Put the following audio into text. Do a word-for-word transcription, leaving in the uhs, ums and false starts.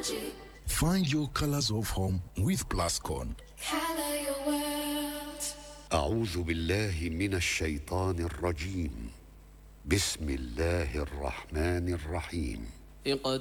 Find your colors of home with Plascon. Color your world. أعوذ بالله من الشيطان الرجيم. بسم الله الرحمن الرحيم. اقترب